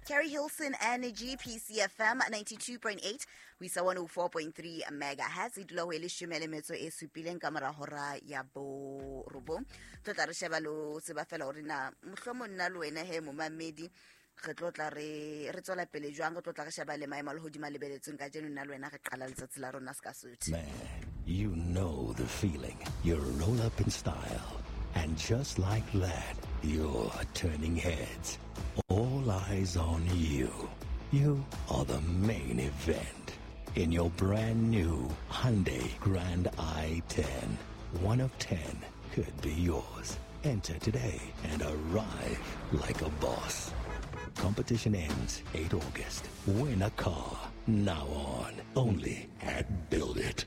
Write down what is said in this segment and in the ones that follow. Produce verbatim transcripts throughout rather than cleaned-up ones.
Carrie Hilson Energy, P C F M ninety-two point eight, we saw one oh four point three megahertz. It low eli shumele metso e supileng kamara hora ya bo robo. Tota re sheba lo se ba fela hore na mohlomong nna le wena he mo mamedi re tlotla re re tsola pele jwang go tlotla re sheba le maemo le hodima le beletseng ka jeno nna le wena re qala letsatsi la rona ska suthi. Man, you know the feeling. You roll up in style, and just like that, you're turning heads. All eyes on you. You are the main event in your brand new Hyundai Grand i ten. One of ten could be yours. Enter today and arrive like a boss. Competition ends eighth of August. Win a car now on. Only at Build It.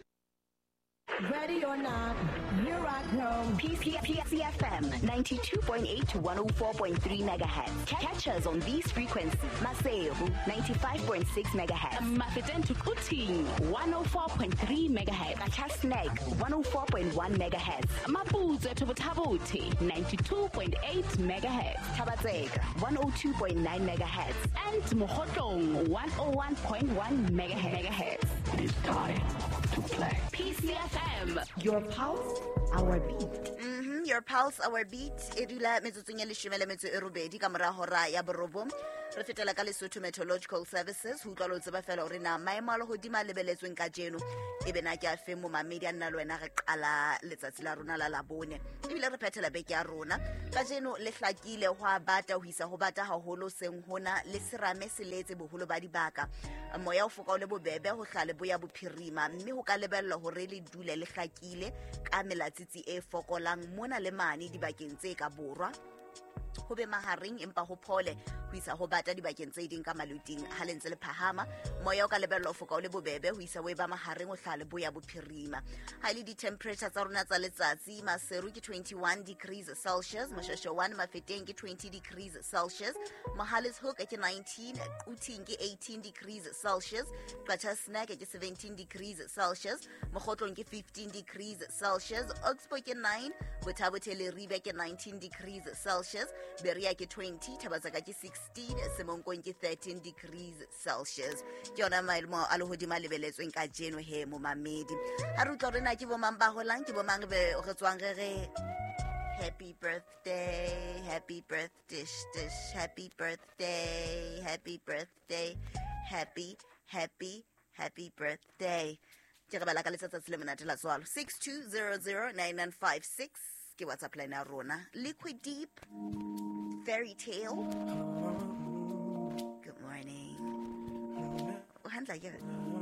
Ready or not, here I come. P C F M ninety-two point eight to one oh four point three megahertz. Catch us on these frequencies. Maseru ninety-five point six megahertz. Mafeten to Kuting one oh four point three megahertz. Kachasnek one oh four point one megahertz. Mapuze to Butabuti ninety-two point eight megahertz. Tabatsega one oh two point nine megahertz. And Mohotong one oh one point one megahertz. It is time to play. P C F M, Your pulse, our beat. Mm-hmm, your pulse, our beat. Edula metsotsong ya leshome le metso e robedi ka mora hora ya borobo. Re fetela ka Lesotho Meteorological Services ho tlalo tseba fela hore na maemo a le hodima le beletsweng ka jeno e be na ke a fe mo mamedi a nna le wena re qala letsatsi la rona la labone ebile re phethela beke ya rona ka jeno le hlakile ho abata ho isa ho bata haholo seng hona le serame se letse boholo ba dibaka moya o foka o le bobebe ho hlale boya bophirima mme ho ka lebella hore le dule le hlakile ka melatsitsi e fokolang mona le mane dibakeng tse ka borwa ho be mahareng empa ho phole ho isa ho bata dibakeng tse ding ka maluting ha lentse le phahama moya o ka lebella o foka o le bobebe ho isa we ba mahareng o hlale boya bophirima ha le di temperature tsa rona tsa letsatsi Maseru ke twenty-one degrees Celsius, Moshosho one Mafeteng ke twenty degrees Celsius, Mohalishoek ke nineteen, Kuting ke eighteen degrees Celsius, Kachasnek ke seventeen degrees Celsius, Mogotlong ke fifteen degrees Celsius, Oxford ke nine, Botabotele Ribe ke nineteen degrees Celsius, Beria ke twenty, Tabazaka ke sixteen, Semonkong ke thirteen degrees Celsius. Ke yona maemo a lehodimo a lebeletsweng ka jeno he mo mamedi. Ha re utlwa rena ke bo mang ba holang ke bo mang be re tswang re re happy birthday, happy birthday, dish, happy birthday, happy birthday, happy, happy, happy birthday. Ke re bala ka letsatsi le monate la tswalo six two zero zero nine nine five six ke WhatsApp line ya rona. Liquid Deep, Fairy Tale. Good morning. Oh, handla ke